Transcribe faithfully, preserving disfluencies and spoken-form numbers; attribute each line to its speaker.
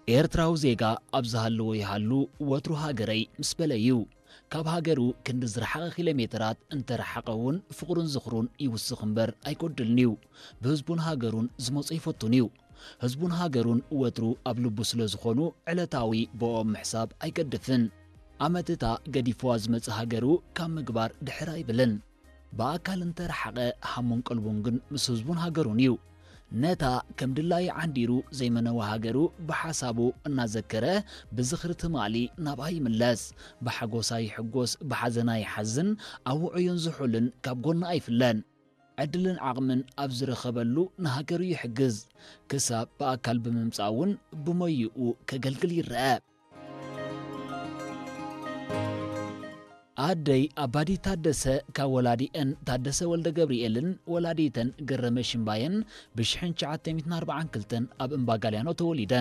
Speaker 1: ኤርትራው ዜጋ ኣብዝሃለዎ ይሃሉ ወትሩ ሃገረይ ምስ በለዩ ካብ ሃገሩ ክንዲ ዝረሓቐ ኪሎ ሜትራት እንተረሓቐውን ፍቕሩን ዝኽሩን ይውስኽ እምበር ኣይጎድልንዩ ብህዝቡን ሃገሩን ዝመፁ ይፈቱን እዩ ህዝቡን ሃገሩን ወትሩ ኣብ ልቡ ስለ ዝኾኑ ዕለታዊ ብኦም ምሕሳብ ኣይገድፍን ኣመትታ ገዲፍዋ ዝመጽእ ሃገሩ ካብ ምግባር ድሕራ ይብልን ብኣካል እንተረሓቐ ሃሙን ቀልቡን ግን ምስ ህዝቡን ሃገሩን እዩ ነታ ከም ድላይ ዓንዲሩ ዘይመነዋ ሃገሩ በሓሳቡ እናዘከረ ብዝኽሪ ትማሊ ናብኣ ይምለስ ብሓጎሳ ይሕጎስ ብሓዘና ይሓዝን ኣብ ውዑዩን ዝሑልን ካብ ጎና ኣይፍለን ዕድልን ዓቕምን ኣብ ዝረኸበሉ ንሃገሩ ይሕግዝ ክሳብ ብኣካል ብምምጻውን ብሞይኡ ከገልግል ይርአ አደይ አባዲ ታደሰ ከወላዲአን ታደሰ ወልደ ገብርኤልን ወላዲተን ገረመ ሽምባየን በ1942 ኣብ እምባ ጋልያኖ ተወሊደን